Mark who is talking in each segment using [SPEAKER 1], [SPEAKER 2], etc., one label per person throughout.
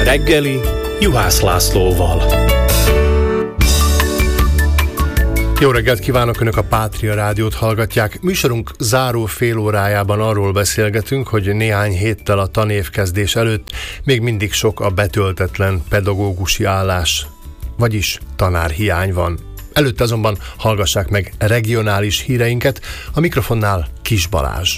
[SPEAKER 1] reggeli Juhász Lászlóval. Jó reggelt kívánok, Önök a Pátria Rádiót hallgatják. Műsorunk záró fél órájában arról beszélgetünk, hogy néhány héttel a tanévkezdés előtt még mindig sok a betöltetlen pedagógusi állás, vagyis tanárhiány van. Előtte azonban hallgassák meg regionális híreinket, a mikrofonnál Kis Balázs.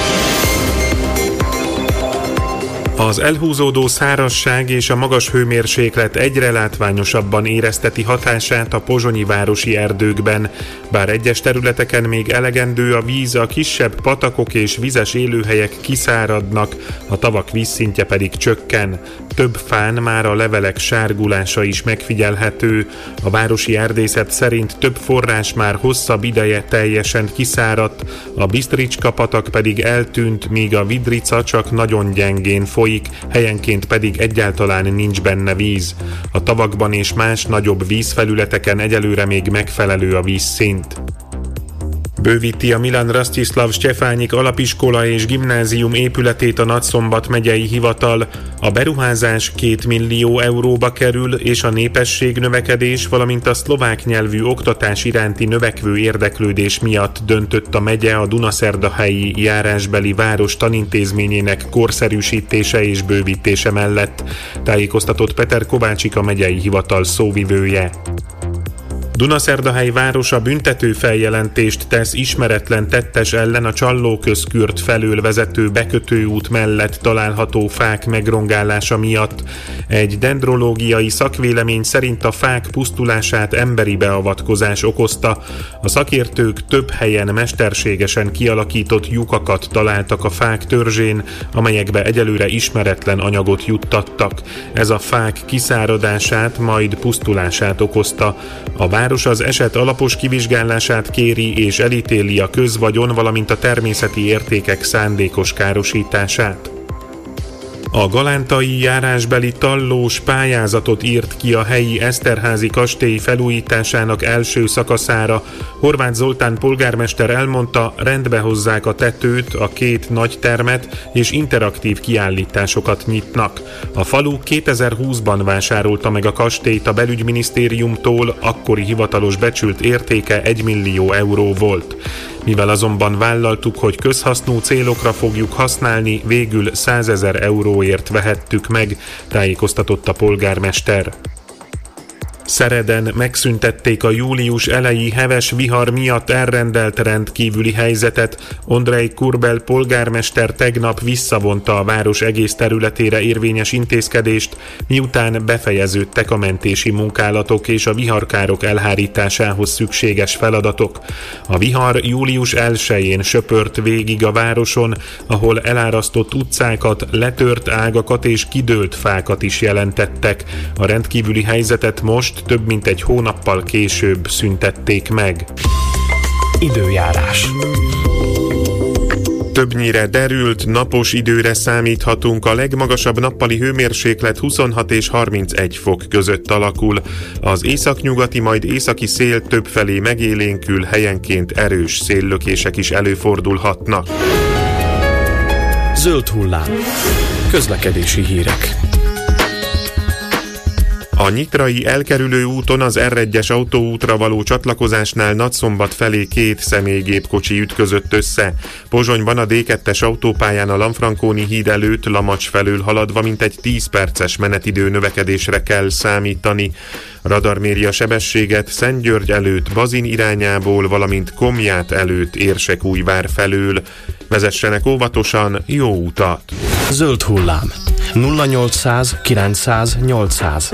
[SPEAKER 2] Az elhúzódó szárazság és a magas hőmérséklet egyre látványosabban érezteti hatását a pozsonyi városi erdőkben. Bár egyes területeken még elegendő a víz, a kisebb patakok és vizes élőhelyek kiszáradnak, a tavak vízszintje pedig csökken. Több fán már a levelek sárgulása is megfigyelhető. A városi erdészet szerint több forrás már hosszabb ideje teljesen kiszáradt, a Bisztricska patak pedig eltűnt, míg a Vidrica csak nagyon gyengén folyik, helyenként pedig egyáltalán nincs benne víz. A tavakban és más nagyobb vízfelületeken egyelőre még megfelelő a vízszint. Bővíti a Milan Rastislav Stefánik alapiskola és gimnázium épületét a Nagyszombat megyei hivatal. A beruházás 2 millió euróba kerül, és a népességnövekedés, valamint a szlovák nyelvű oktatás iránti növekvő érdeklődés miatt döntött a megye a dunaszerdahelyi járásbeli város tanintézményének korszerűsítése és bővítése mellett, tájékoztatott Peter Kovácsik, a megyei hivatal szóvivője. Dunaszerdahely városa büntető feljelentést tesz ismeretlen tettes ellen a Csallóközkürt felől vezető bekötőút mellett található fák megrongálása miatt. Egy dendrológiai szakvélemény szerint a fák pusztulását emberi beavatkozás okozta. A szakértők több helyen mesterségesen kialakított lyukakat találtak a fák törzsén, amelyekbe egyelőre ismeretlen anyagot juttattak. Ez a fák kiszáradását, majd pusztulását okozta. A város az eset alapos kivizsgálását kéri és elítéli a közvagyon, valamint a természeti értékek szándékos károsítását. A galántai járásbeli Tallós pályázatot írt ki a helyi Eszterházi kastély felújításának első szakaszára. Horváth Zoltán polgármester elmondta, rendbe hozzák a tetőt, a 2 nagy termet és interaktív kiállításokat nyitnak. A falu 2020-ban vásárolta meg a kastélyt a belügyminisztériumtól, akkori hivatalos becsült értéke 1 millió euró volt. Mivel azonban vállaltuk, hogy közhasznú célokra fogjuk használni, végül 100 000 euróért vehettük meg, tájékoztatott a polgármester. Szereden megszüntették a július eleji heves vihar miatt elrendelt rendkívüli helyzetet. Ondrej Kurbel polgármester tegnap visszavonta a város egész területére érvényes intézkedést, miután befejeződtek a mentési munkálatok és a viharkárok elhárításához szükséges feladatok. A vihar július 1-én söpört végig a városon, ahol elárasztott utcákat, letört ágakat és kidőlt fákat is jelentettek. A rendkívüli helyzetet most több mint egy hónappal később szüntették meg.
[SPEAKER 1] Időjárás.
[SPEAKER 2] Többnyire derült, napos időre számíthatunk, a legmagasabb nappali hőmérséklet 26 és 31 fok között alakul. Az északnyugati, majd északi szél többfelé megélénkül, helyenként erős széllökések is előfordulhatnak.
[SPEAKER 1] Zöld hullám. Közlekedési hírek.
[SPEAKER 2] A nyitrai elkerülő úton az R1-es autóútra való csatlakozásnál Nagyszombat felé 2 személygépkocsi ütközött össze. Pozsonyban a D2-es autópályán a Lanfranconi híd előtt Lamacs felől haladva mintegy 10 perces menetidő növekedésre kell számítani. Radar méri a sebességet Szentgyörgy előtt Bazin irányából, valamint Komját előtt Érsekújvár felől. Vezessenek óvatosan, jó utat!
[SPEAKER 1] Zöld hullám. 0800 900 800.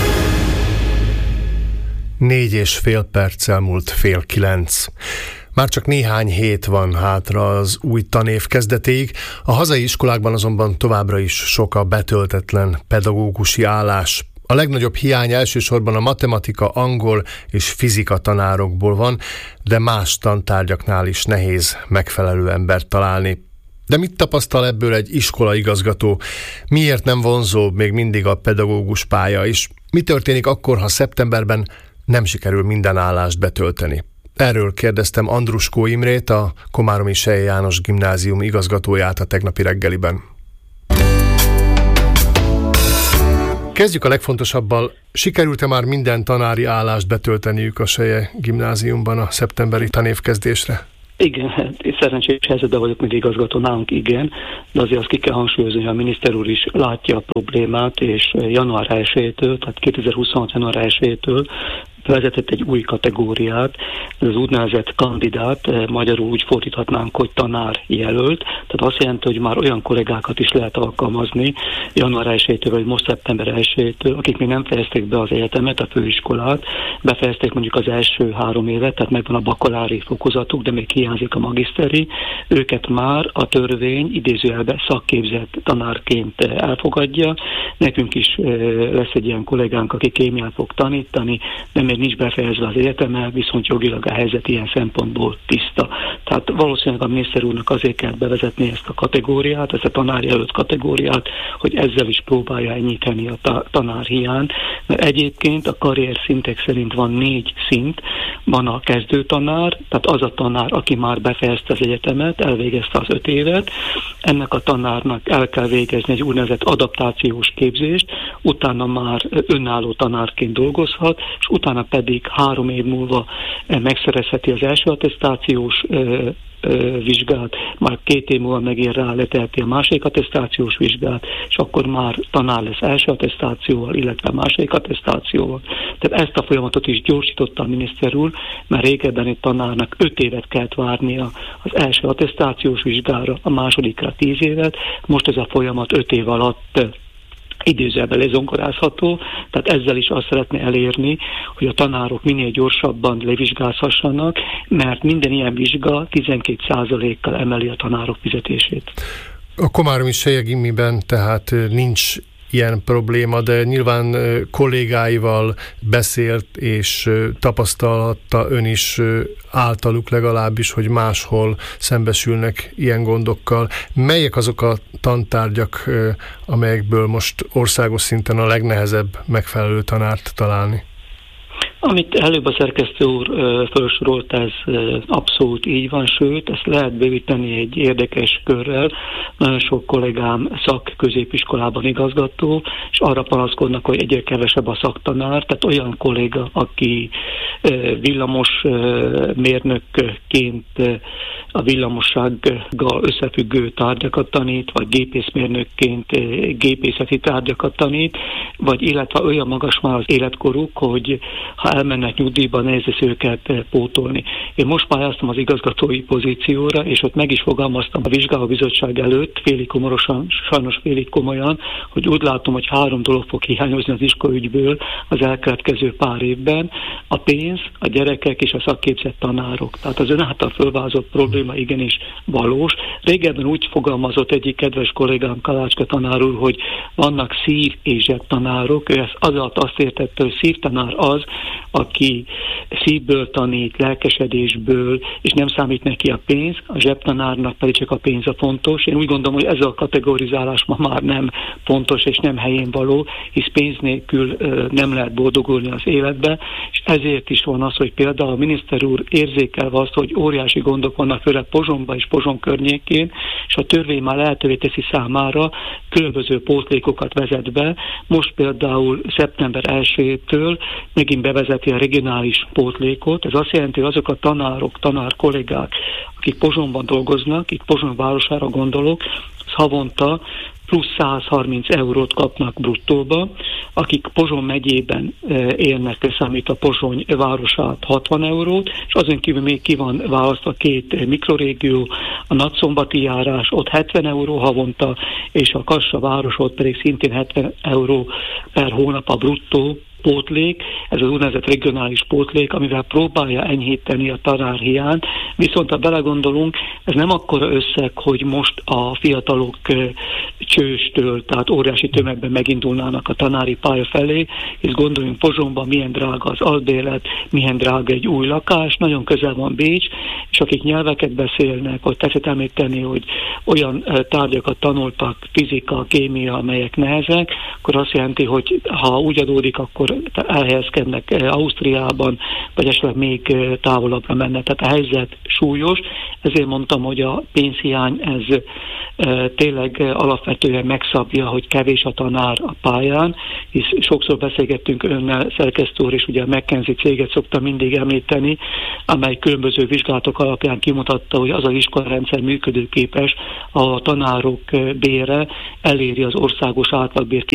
[SPEAKER 1] 4,5 perccel múlt 8:30. Már csak néhány hét van hátra az új tanév kezdetéig, a hazai iskolákban azonban továbbra is sok a betöltetlen pedagógusi állás. A legnagyobb hiány elsősorban a matematika, angol és fizika tanárokból van, de más tantárgyaknál is nehéz megfelelő embert találni. De mit tapasztal ebből egy iskolaigazgató? Miért nem vonzóbb még mindig a pedagógus pálya is? Mi történik akkor, ha szeptemberben nem sikerül minden állást betölteni? Erről kérdeztem Andruskó Imrét, a Komáromi Selye János Gimnázium igazgatóját a tegnapi reggeliben. Kezdjük a legfontosabbal. Sikerült-e már minden tanári állást betölteniük a Selye gimnáziumban a szeptemberi tanévkezdésre? Igen,
[SPEAKER 3] szerencsés helyzetben vagyok, mint igazgató nálunk, igen, de azért azt ki kell hangsúlyozni, hogy a miniszter úr is látja a problémát, és január 1-től, tehát 2026. január 1-től vezetett egy új kategóriát, ez az úgynevezett kandidát, magyarul úgy fordíthatnánk, hogy tanárjelölt, tehát azt jelenti, hogy már olyan kollégákat is lehet alkalmazni január 1-től, vagy most szeptember 1-től, akik még nem fejezték be az egyetemet, a főiskolát, befejezték mondjuk az első 3 évet, tehát megvan a bakalári fokozatuk, de még hiányzik a magiszteri, őket már a törvény idézőjelben szakképzett tanárként elfogadja. Nekünk is lesz egy ilyen kollégánk, aki kémiát fog tanítani, de még nincs befejezve az egyetemmel, viszont jogilag a helyzet ilyen szempontból tiszta. Tehát valószínűleg a miniszter úrnak azért kell bevezetni ezt a kategóriát, ezt a tanárjelölt kategóriát, hogy ezzel is próbálja enyhíteni a tanárhiányt, mert egyébként a karrier szintek szerint van 4 szint, van a kezdőtanár, tehát az a tanár, aki már befejezte az egyetemet, elvégezte az 5 évet, ennek a tanárnak el kell végezni egy úgynevezett adaptációs képzést, utána már önálló tanárként dolgozhat, és utána pedig 3 év múlva megszerezheti az első attesztációs vizsgát, már 2 év múlva megint rá leteheti a második attesztációs vizsgát, és akkor már tanár lesz első attesztációval, illetve második attesztációval. Tehát ezt a folyamatot is gyorsította a miniszter úr, mert régebben egy tanárnak 5 évet kellett várnia az első attesztációs vizsgára, a másodikra 10 évet, most ez a folyamat 5 év alatt idézőjelben lezongorázható, tehát ezzel is azt szeretné elérni, hogy a tanárok minél gyorsabban levizsgázhassanak, mert minden ilyen vizsga 12%-kal emeli a tanárok fizetését.
[SPEAKER 1] A komáromi Selye gimiben tehát nincs ilyen probléma, de nyilván kollégáival beszélt és tapasztalhatta ön is általuk legalábbis, hogy máshol szembesülnek ilyen gondokkal. Melyek azok a tantárgyak, amelyekből most országos szinten a legnehezebb megfelelő tanárt találni?
[SPEAKER 3] Amit előbb a szerkesztő úr felsorolt, ez abszolút így van, sőt, ezt lehet bővíteni egy érdekes körrel. Nagyon sok kollégám szakközépiskolában igazgató, és arra panaszkodnak, hogy egyre kevesebb a szaktanár, tehát olyan kolléga, aki villamos mérnökként a villamossággal összefüggő tárgyakat tanít, vagy gépészmérnökként gépészeti tárgyakat tanít, vagy illetve olyan magas már az életkoruk, hogy ha elmennek nyugdíjba, nehéz lesz őket pótolni. Én most pályáztam az igazgatói pozícióra, és ott meg is fogalmaztam a vizsgálóbizottság előtt, félig komorosan, sajnos félig komolyan, hogy úgy látom, hogy 3 dolog fog hiányozni az iskolaügyből az elkövetkező pár évben: a pénz, a gyerekek és a szakképzett tanárok. Tehát az ön által fölvázolt probléma igenis valós. Régebben úgy fogalmazott egyik kedves kollégám, Kalácska tanár úr, hogy vannak szív- és zsebtanárok. Ő azt értette, hogy szívtanár az, aki szívből tanít, lelkesedésből, és nem számít neki a pénz, a zsebtanárnak pedig csak a pénz a fontos. Én úgy gondolom, hogy ez a kategorizálás ma már nem fontos és nem helyén való, hisz pénz nélkül nem lehet boldogulni az életbe, és ezért is van az, hogy például a miniszter úr érzékelve azt, hogy óriási gondok vannak, főleg Pozsonyban és Pozsony környékén, és a törvény már lehetővé teszi számára, különböző pótlékokat vezet be. Most például szeptember 1-től megint bevezeti a regionális pótlékot. Ez azt jelenti, hogy azok a tanárok, tanár kollégák, akik Pozsonyban dolgoznak, itt Pozsony városára gondolok, az havonta plusz 130 eurót kapnak bruttóba, akik Pozsony megyében élnek, számít a Pozsony városát 60 eurót, és azon kívül még ki van választva 2 mikrorégió, a Nagyszombati járás, ott 70 euró havonta, és a Kassa város, ott pedig szintén 70 euró per hónap a bruttó pótlék, ez az úgynevezett regionális pótlék, amivel próbálja enyhíteni a tanárhiányt, viszont ha belegondolunk, ez nem akkora összeg, hogy most a fiatalok csőstől, tehát óriási tömegben megindulnának a tanári pálya felé, és gondoljunk Pozsonyban, milyen drága az albérlet, milyen drága egy új lakás, nagyon közel van Bécs, és akik nyelveket beszélnek, hogy tetszett említeni, hogy olyan tárgyakat tanultak, fizika, kémia, amelyek nehezek, akkor azt jelenti, hogy ha úgy adódik, akkor elhelyezkednek Ausztriában, vagy esetleg még távolabbra mennek. Tehát a helyzet súlyos, ezért mondtam, hogy a pénzhiány ez tényleg alapvetően megszabja, hogy kevés a tanár a pályán, hisz sokszor beszélgettünk önnel, szerkesztő úr, és ugye a McKinsey céget szokta mindig említeni, amely különböző vizsgálatok alapján kimutatta, hogy az iskolarendszer működőképes, a tanárok bére eléri az országos átlagbér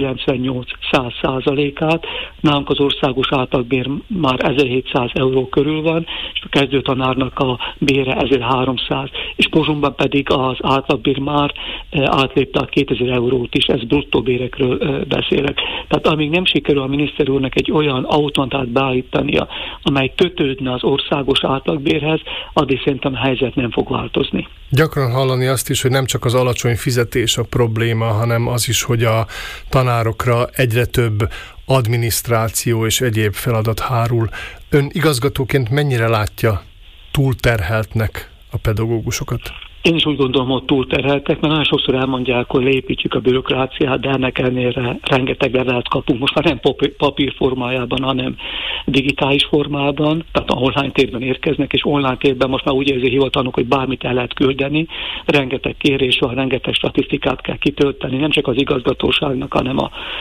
[SPEAKER 3] 98-100%-át, nálunk az országos átlagbér már 1700 euró körül van, és a kezdőtanárnak a bére 1300, és Pozsonyban pedig az átlagbér már átlépte a 2000 eurót is, ez bruttó bérekről beszélek. Tehát amíg nem sikerül a miniszter úrnak egy olyan automatát beállítania, amely kötődne az országos átlagbérhez, addig szerintem a helyzet nem fog változni.
[SPEAKER 1] Gyakran hallani azt is, hogy nem csak az alacsony fizetés a probléma, hanem az is, hogy a tanárokra egyre több adminisztráció és egyéb feladat hárul. Ön igazgatóként mennyire látja túlterheltnek a pedagógusokat?
[SPEAKER 3] Én is úgy gondolom, hogy túlterheltek, mert nagyon sokszor elmondják, hogy leépítjük a bürokráciát, de ennek ellenére rengeteg levelet kapunk. Most már nem papír formájában, hanem digitális formában, tehát a online térben érkeznek, és online térben most már úgy érzi hivatalnok, hogy bármit el lehet küldeni. Rengeteg kérés van, rengeteg statisztikát kell kitölteni, nem csak az igazgatóságnak, hanem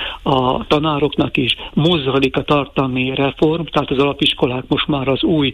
[SPEAKER 3] a tanároknak is. Mozzalik a tartalmi reform, tehát az alapiskolák most már az új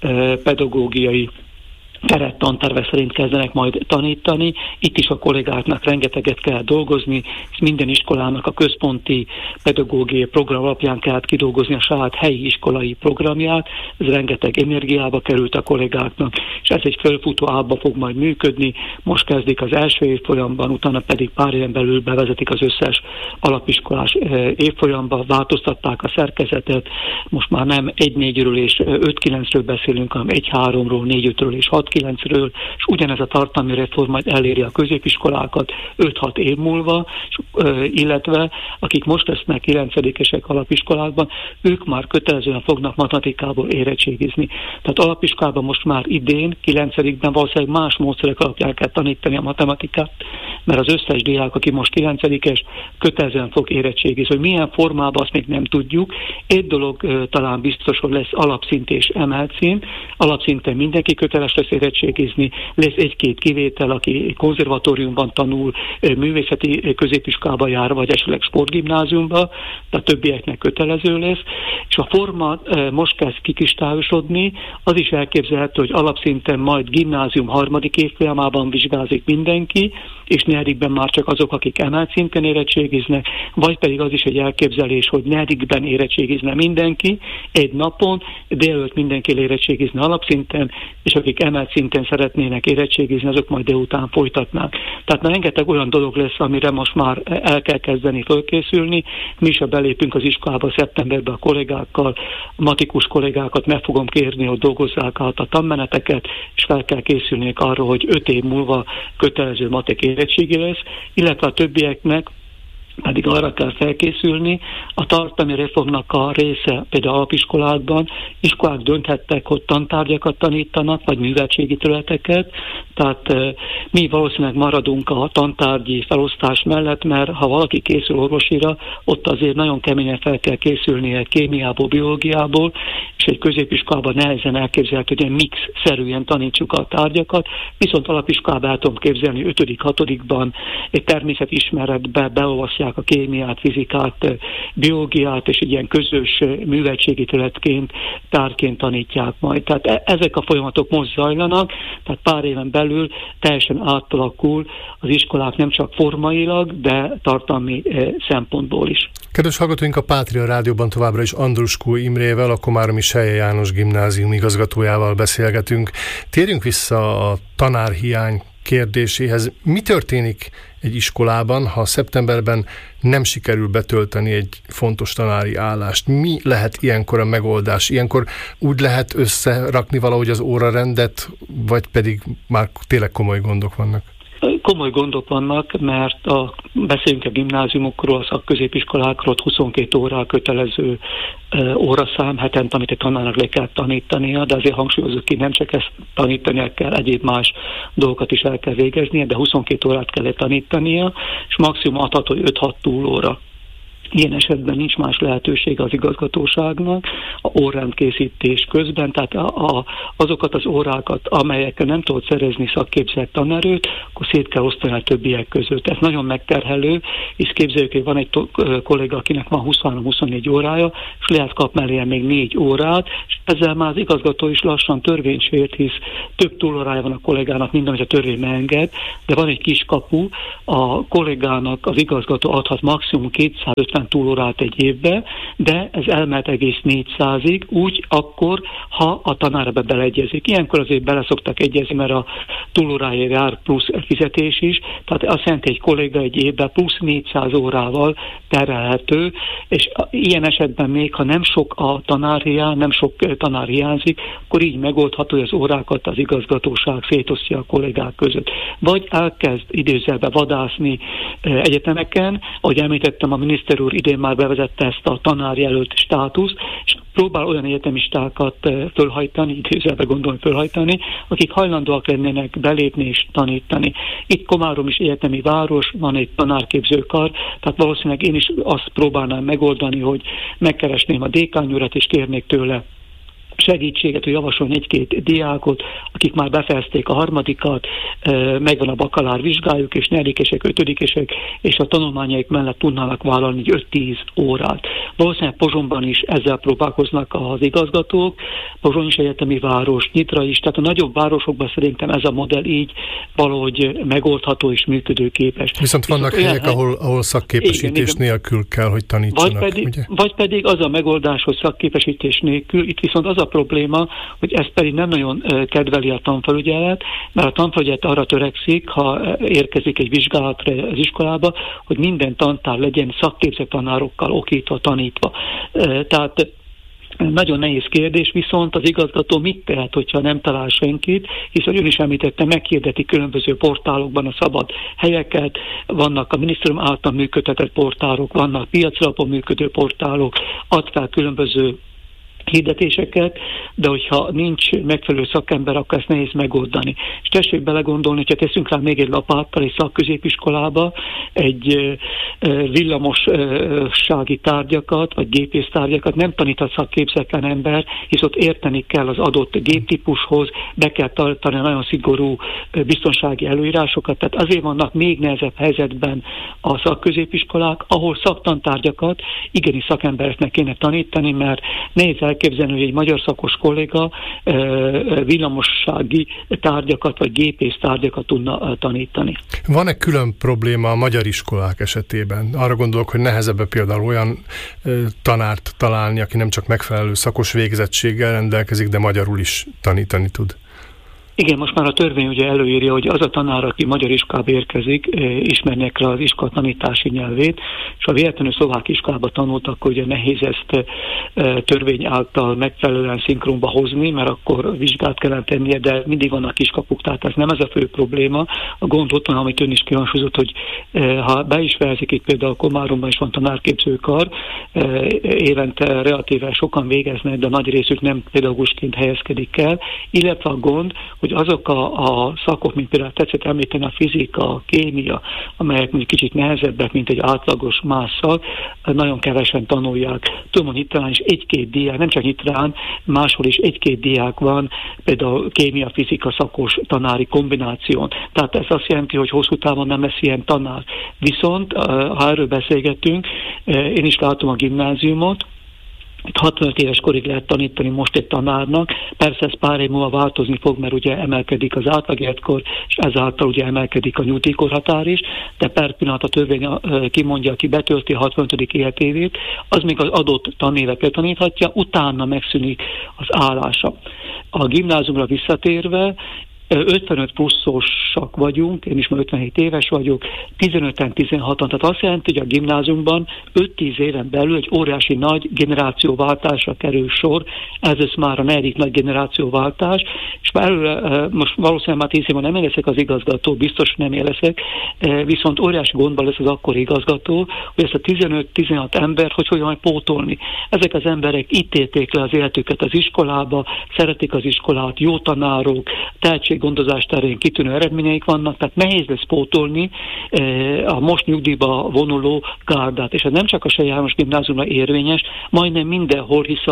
[SPEAKER 3] pedagógiai kerettanterve szerint kezdenek majd tanítani. Itt is a kollégáknak rengeteget kell dolgozni, és minden iskolának a központi pedagógiai program alapján kellett kidolgozni a saját helyi iskolai programját. Ez rengeteg energiába került a kollégáknak, és ez egy fölfutó ábba fog majd működni. Most kezdik az első évfolyamban, utána pedig pár éven belül bevezetik az összes alapiskolás évfolyamba, változtatták a szerkezetet. Most már nem 1-4-ről és 5-9-ről beszélünk, hanem 1-3-ról, 4-5-ről és 6-9-ről, és ugyanez a tartalmi reform majd eléri a középiskolákat 5-6 év múlva, illetve akik most lesznek 9-esek alapiskolákban, ők már kötelezően fognak matematikából érettségizni. Tehát alapiskolában most már idén, 9-ben valószínűleg más módszerek alapján kell tanítani a matematikát, mert az összes diák, aki most 9-es, kötelezően fog érettségizni. Hogy milyen formában, azt még nem tudjuk. Egy dolog talán biztos, hogy lesz alapszint és emelt szint. Alapszinten mindenki köteles lesz érettségizni, lesz egy-két kivétel, aki konzervatóriumban tanul, művészeti középiskolába jár, vagy esetleg sportgimnáziumba, de a többieknek kötelező lesz. És a forma most kezd kikristályosodni, az is elképzelhető, hogy alapszinten majd gimnázium 3. évfolyamában vizsgázik mindenki, és 4-ben már csak azok, akik emelt szinten érettségiznek, vagy pedig az is egy elképzelés, hogy 4-ben érettségizne mindenki, egy napon, délelőtt mindenki érettségizne alapszinten, és akik emelt szinten szeretnének érettségizni, azok majd délután folytatnák. Tehát rengeteg olyan dolog lesz, amire most már el kell kezdeni fölkészülni. Mi is, ha belépünk az iskolába szeptemberben a kollégákkal, a matikus kollégákat meg fogom kérni, hogy dolgozzák át a tanmeneteket, és fel kell készülni arra, hogy 5 év múlva kötelező matek érettségi lesz, illetve a többieknek pedig arra kell felkészülni. A tartalmi reformnak a része például alapiskolákban, iskolák dönthettek, hogy tantárgyakat tanítanak, vagy műveltségi területeket, tehát mi valószínűleg maradunk a tantárgyi felosztás mellett, mert ha valaki készül orvosira, ott azért nagyon keményen fel kell készülnie kémiából, biológiából, és egy középiskolában nehezen elképzelhető, hogy mix-szerűen tanítsuk a tárgyakat, viszont alapiskolában el tudom képzelni 5.-6.-ban egy természetismeretbe beolvasztják a kémiát, fizikát, biológiát, és egy ilyen közös műveltségi területként, tárként tanítják majd. Tehát ezek a folyamatok most zajlanak, tehát pár éven belül teljesen átalakul az iskolák nem csak formailag, de tartalmi szempontból is.
[SPEAKER 1] Kedves hallgatóink, a Pátria Rádióban továbbra is Andruskó Imrével, a Komáromi Selye János Gimnázium igazgatójával beszélgetünk. Térjünk vissza a tanárhiány kérdéséhez. Mi történik egy iskolában, ha szeptemberben nem sikerül betölteni egy fontos tanári állást? Mi lehet ilyenkor a megoldás? Ilyenkor úgy lehet összerakni valahogy az órarendet, vagy pedig már tényleg komoly gondok vannak?
[SPEAKER 3] Komoly gondok vannak, mert beszéljünk a gimnáziumokról, a szakközépiskolákról, 22 óra kötelező óraszám hetente, amit egy tanárnak le kell tanítania, de azért hangsúlyozok ki, nem csak ezt tanítania kell, egyéb más dolgokat is el kell végeznie, de 22 órát kell tanítania, és maximum adható 5-6 túlóra. Ilyen esetben nincs más lehetősége az igazgatóságnak a órrendkészítés közben, tehát azokat az órákat, amelyekkel nem tudod szerezni szakképzett tanerőt, akkor szét kell osztani a többiek között. Ez nagyon megterhelő, és képzeljük, hogy van egy kolléga, akinek van 23-24 órája, és lehet kap mellé még 4 órát, és ezzel már az igazgató is lassan törvényt sért, hisz több túlórája van a kollégának, mint amit a törvény megenged, de van egy kis kapu, a kollégának az igazgató adhat maximum 250 túlórát egy évbe, de ez elmehet egész 400-ig, úgy akkor, ha a tanár ebbe beleegyezik. Ilyenkor azért bele szoktak egyezni, mert a túlóráért jár plusz fizetés is, tehát azt jelenti, egy kolléga egy évben plusz 400 órával terhelhető, és ilyen esetben még, ha nem sok a tanárhiány, nem sok tanár hiányzik, akkor így megoldható, hogy az órákat az igazgatóság szétosztja a kollégák között. Vagy elkezd idézőjelbe vadászni egyetemeken, ahogy említettem, a miniszter úr idén már bevezette ezt a tanárjelölt státuszt, és próbál olyan egyetemistákat fölhajtani, idézőjelbe gondolom fölhajtani, akik hajlandóak lennének belépni és tanítani. Itt Komárom is egyetemi város, van egy tanárképzőkar, tehát valószínűleg én is azt próbálnám megoldani, hogy megkeresném a dékányurat és kérnék tőle segítséget, hogy javasolni egy-két diákot, akik már befejezték a harmadikat, megvan a bakalár vizsgájuk, és negyedikesek, ötödikesek, és a tanulmányaik mellett tudnának vállalni 5-10 órát. Valószínűleg Pozsonyban is ezzel próbálkoznak az igazgatók, Pozsony is egyetemi város, Nyitra is, tehát a nagyobb városokban szerintem ez a modell így valahogy megoldható és működőképes.
[SPEAKER 1] Viszont vannak helyek, ahol szakképesítés nélkül kell, hogy tanítsanak.
[SPEAKER 3] Vagy pedig az a megoldás, hogy szakképesítés nélkül, itt viszont az a probléma, hogy ezt pedig nem nagyon kedveli a tanfelügyelet, mert a tanfelügyelet arra törekszik, ha érkezik egy vizsgálatra az iskolába, hogy minden tantár legyen szakképzett tanárokkal okítva, tanítva. Tehát nagyon nehéz kérdés, viszont az igazgató mit tehet, hogyha nem talál senkit, hiszen ön is említette, meghirdeti különböző portálokban a szabad helyeket, vannak a minisztérium által működtetett portálok, vannak piacalapon működő portálok, ad fel különböző hirdetéseket, de hogyha nincs megfelelő szakember, akkor ezt nehéz megoldani. És tessék belegondolni, hogyha teszünk rá még egy lapáttal egy szakközépiskolába, egy villamossági tárgyakat, vagy gépésztárgyakat nem taníthat szakképzetlen ember, hisz ott érteni kell az adott géptípushoz, be kell tartani nagyon szigorú biztonsági előírásokat, tehát azért vannak még nehezebb helyzetben a szakközépiskolák, ahol szaktantárgyakat igenis szakembereknek kéne tanítani, mert nehéz elképzelni, hogy egy magyar szakos kolléga villamossági tárgyakat vagy gépész tárgyakat tudna tanítani.
[SPEAKER 1] Van-e külön probléma a magyar iskolák esetében? Arra gondolok, hogy nehezebb például olyan tanárt találni, aki nem csak megfelelő szakos végzettséggel rendelkezik, de magyarul is tanítani tud.
[SPEAKER 3] Igen, most már a törvény ugye előírja, hogy az a tanár, aki magyar iskolába érkezik, ismernie kell az iskola tanítási nyelvét, és ha véletlenül szlovák iskolába tanult, akkor ugye nehéz ezt törvény által megfelelően szinkronba hozni, mert akkor vizsgát kellene tennie, de mindig vannak kiskapuk, tehát ez nem ez a fő probléma. A gond ott van, amit ön is kihangsúlyozott, hogy ha be is fejezik, itt például Komáromban is van tanárképzőkar, évente relatíve sokan végeznek, de nagy részük nem pedagógusként helyezkedik el, illetve a gond, hogy azok a szakok, mint például tetszett említeni a fizika, a kémia, amelyek mondjuk kicsit nehezebbek, mint egy átlagos más szak, nagyon kevesen tanulják. Tudom, hogy Nyitrán is egy-két diák, nem csak Nyitrán, máshol is egy-két diák van, például kémia, fizika szakos tanári kombináción. Tehát ez azt jelenti, hogy hosszú távon nem lesz ilyen tanár. Viszont, ha erről beszélgetünk, én is látom a gimnáziumot, itt 65 éves korig lehet tanítani most egy tanárnak, persze ez pár év múlva változni fog, mert ugye emelkedik az átlagelétkor, és ezáltal ugye emelkedik a nyugdíjkorhatár is, de per pillanat a törvény kimondja, aki betölti a 65. életévét, az még az adott tanévet taníthatja, utána megszűnik az állása. A gimnáziumra visszatérve, 55 pluszósak vagyunk, én is már 57 éves vagyok, 15-en, 16-an, tehát azt jelenti, hogy a gimnáziumban 5-10 éven belül egy óriási nagy generációváltásra kerül sor, ez már a 4. nagy generációváltás, és már előre, most valószínűleg már 10 éven nem leszek az igazgató, biztos nem leszek, viszont óriási gondban lesz az akkori igazgató, hogy ezt a 15-16 ember, hogy hogyan majd pótolni. Ezek az emberek itt élték le az életüket az iskolába, szeretik az iskolát, jó tanárok, tehetség gondozás terén kitűnő eredményeik vannak, tehát nehéz lesz pótolni a most nyugdíjba vonuló gárdát. És ez nem csak a Say János Gimnáziumra érvényes, majdnem mindenhol, hisz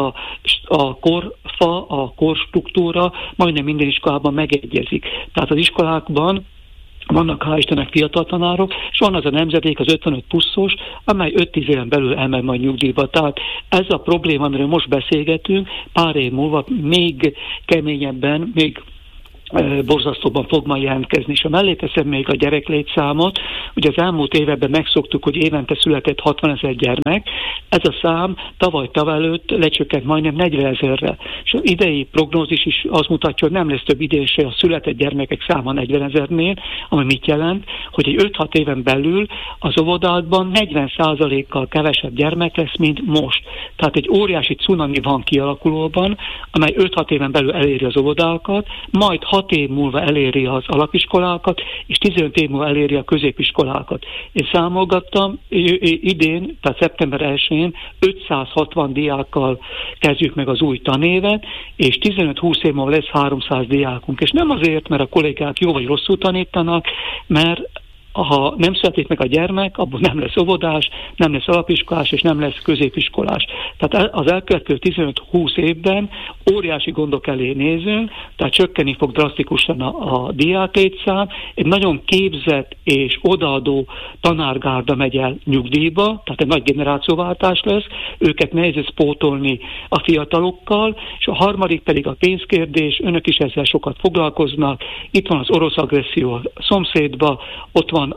[SPEAKER 3] a korfa, a korstruktúra majdnem minden iskolában megegyezik. Tehát az iskolákban vannak hál' Istennek fiatal tanárok, és van az a nemzedék, az 55 pluszos, amely 5-10 éven belül elmegy majd nyugdíjba. Tehát ez a probléma, amiről most beszélgetünk, pár év múlva még keményebben, még borzasztóban fog majd jelentkezni. És ha mellé teszem még a gyereklétszámot, ugye az elmúlt években megszoktuk, hogy évente született 60 000 gyermek, ez a szám tavaly-tavalyelőtt lecsökkent majdnem 40 000-re. És az idei prognózis is azt mutatja, hogy nem lesz több idén se a született gyermekek száma 40 000-nél, ami mit jelent, hogy egy 5-6 éven belül az óvodákban 40%-kal kevesebb gyermek lesz, mint most. Tehát egy óriási cunami van kialakulóban, amely 5-6 éven belül eléri az óvodákat, majd 6 év múlva eléri az alapiskolákat, és 15 év múlva eléri a középiskolákat. Én számolgattam, idén, tehát szeptember 1-én 560 diákkal kezdjük meg az új tanévet, és 15-20 év múlva lesz 300 diákunk. És nem azért, mert a kollégák jó vagy rosszul tanítanak, mert ha nem születik meg a gyermek, abból nem lesz óvodás, nem lesz alapiskolás, és nem lesz középiskolás. Tehát az elkövetkező 15-20 évben óriási gondok elé nézünk, tehát csökkenni fog drasztikusan a diáklétszám, egy nagyon képzett és odaadó tanárgárda megy el nyugdíjba, tehát egy nagy generációváltás lesz, őket nehéz pótolni a fiatalokkal, és a harmadik pedig a pénzkérdés, önök is ezzel sokat foglalkoznak, itt van az orosz agresszió a szomszédba, ott van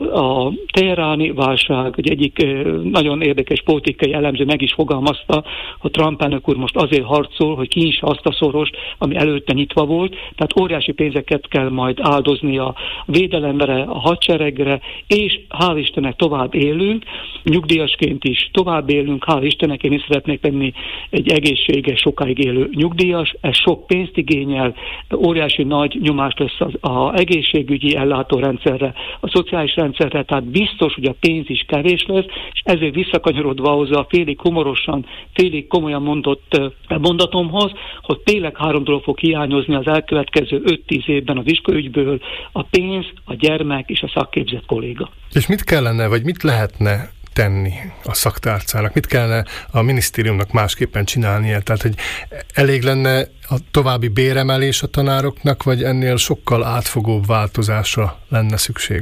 [SPEAKER 3] a teheráni válság, hogy egyik nagyon érdekes politikai elemző meg is fogalmazta, hogy Trump elnök úr most azért harcol, hogy kinyissa azt a szorost, ami előtte nyitva volt, tehát óriási pénzeket kell majd áldozni a védelemre, a hadseregre, és hál' Istennek tovább élünk, nyugdíjasként is tovább élünk, hál' Istennek én is szeretnék lenni egy egészséges, sokáig élő nyugdíjas, ez sok pénzt igényel, óriási nagy nyomás lesz az egészségügyi ellátórendszerre, a szociális rendszerre, tehát biztos, hogy a pénz is kevés lesz, és ezért visszakanyarodva hozzá a félig humorosan, félig komolyan mondott mondatomhoz, hogy tényleg 3 dolog fog hiányozni az elkövetkező 5-10 évben az iskolaügyből, a pénz, a gyermek és a szakképzett kolléga.
[SPEAKER 1] És mit kellene, vagy mit lehetne tenni a szaktárcának? Mit kellene a minisztériumnak másképpen csinálnia? Tehát, hogy elég lenne a további béremelés a tanároknak, vagy ennél sokkal átfogóbb változásra lenne szükség?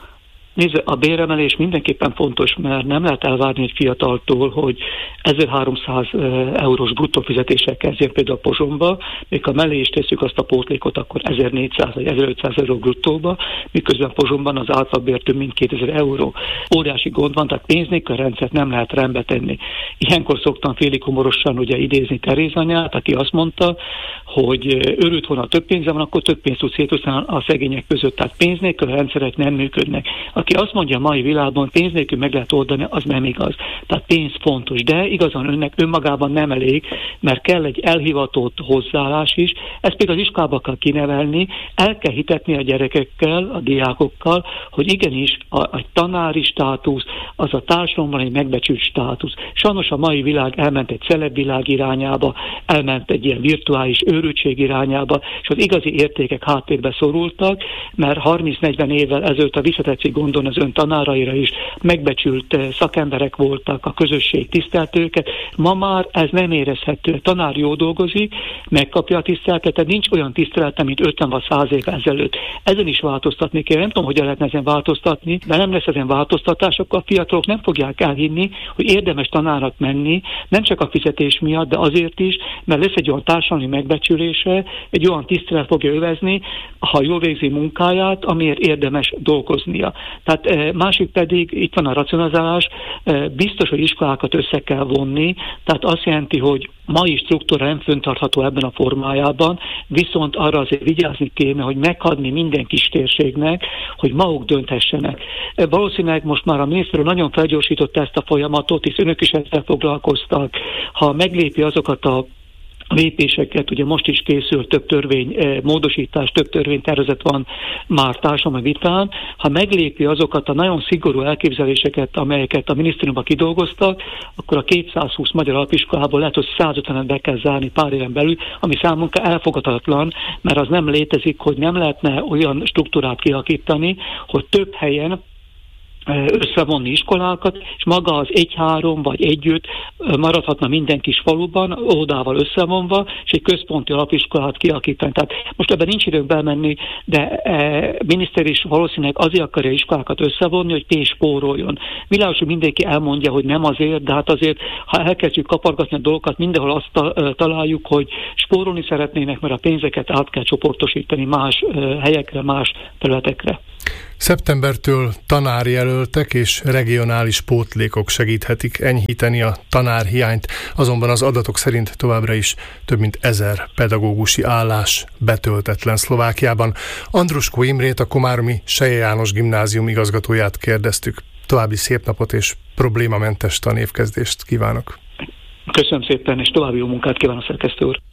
[SPEAKER 3] Nézd, a béremelés mindenképpen fontos, mert nem lehet elvárni egy fiataltól, hogy 1300 eurós bruttó fizetéssel kezdjen például a Pozsonyba, még ha mellé is tesszük azt a pótlékot, akkor 1400 vagy 1500 euró bruttóba, miközben Pozsonyban az átlagbér több mint 2000 euró. Óriási gond van, tehát pénz nélkül a rendszert nem lehet rendbe tenni. Ilyenkor szoktam félig humorosan ugye idézni Teréz anyát, aki azt mondta, hogy örült volna, több pénze van, akkor több pénzt tud szétosztani a szegények között. Tehát pénz nélkül a rendszerek nem működnek. Aki azt mondja a mai világban, pénz nélkül meg lehet oldani, az nem igaz. Tehát pénz fontos, de igazán önnek önmagában nem elég, mert kell egy elhivatott hozzáállás is. Ezt például az iskolába kell kinevelni, el kell hitetni a gyerekekkel, a diákokkal, hogy igenis a tanári státusz, az a társadalomban egy megbecsült státusz. Sajnos a mai világ elment egy celebvilág irányába, elment egy ilyen virtuális őrültség irányába, és az igazi értékek háttérbe szorultak, mert 30-40 évvel ezelőtt a visszatetszik gondon az ön tanáraira is megbecsült szakemberek voltak, a közösség tisztelt őket. Ma már ez nem érezhető. A tanár jól dolgozik, megkapja a tiszteletet, nincs olyan tisztelete, mint 50 vagy 100 év ezelőtt. Ezen is változtatni kell. Nem tudom, hogyan lehetne ezen változtatni, de nem lesz ezen változtatás, akkor a fiatalok nem fogják elhinni, hogy érdemes tanárnak menni, nem csak a fizetés miatt, de azért is, mert lesz egy olyan társadalmi megbecsülése, egy olyan tisztelet fogja övezni, ha jól végzi munkáját, amiért érdemes dolgoznia. Tehát másik pedig, itt van a racionalizálás, biztos, hogy iskolákat össze kell vonni, tehát azt jelenti, hogy mai struktúra nem fenntartható ebben a formájában, viszont arra azért vigyázni kéne, hogy meghagyni minden kis térségnek, hogy maguk dönthessenek. Valószínűleg most már a miniszter nagyon felgyorsította ezt a folyamatot, hisz önök is ezzel foglalkoztak. Ha meglépi azokat a lépéseket, ugye most is készül több módosítás, több törvénytervezet van már társadalmi vitán. Ha meglépi azokat a nagyon szigorú elképzeléseket, amelyeket a minisztériumban kidolgoztak, akkor a 220 magyar alapiskolából lehet, hogy 150-et be kell zárni pár éven belül, ami számunkra elfogadhatatlan, mert az nem létezik, hogy nem lehetne olyan struktúrát kialakítani, hogy több helyen összevonni iskolákat, és maga az 1-3 vagy 1-5 maradhatna minden kis faluban, óvodával összevonva, és egy központi alapiskolát kialakítani. Tehát most ebben nincs időnk belmenni, de miniszter is valószínűleg azért akarja iskolákat összevonni, hogy pénz spóroljon. Világos, hogy mindenki elmondja, hogy nem azért, de hát azért, ha elkezdjük kapargatni a dolgokat, mindenhol azt találjuk, hogy spórolni szeretnének, mert a pénzeket át kell csoportosítani más helyekre, más területekre.
[SPEAKER 1] Szeptembertől tanárjelöltek és regionális pótlékok segíthetik enyhíteni a tanárhiányt, azonban az adatok szerint továbbra is több mint 1000 pedagógusi állás betöltetlen Szlovákiában. Andruskó Imrét, a komáromi Selye János Gimnázium igazgatóját kérdeztük. További szép napot és problémamentes tanévkezdést kívánok!
[SPEAKER 3] Köszönöm szépen, és további jó munkát kívánok, szerkesztő úr!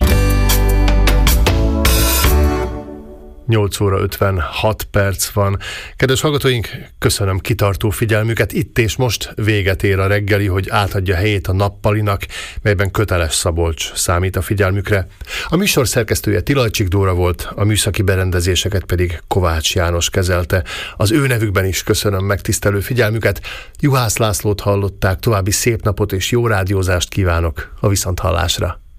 [SPEAKER 1] 8 óra 56 perc van. Kedves hallgatóink, köszönöm kitartó figyelmüket. Itt és most véget ér a reggeli, hogy átadja helyét a nappalinak, melyben Köteles Szabolcs számít a figyelmükre. A műsor szerkesztője Tilalcsik Dóra volt, a műszaki berendezéseket pedig Kovács János kezelte. Az ő nevükben is köszönöm megtisztelő figyelmüket. Juhász Lászlót hallották, további szép napot és jó rádiózást kívánok a viszonthallásra.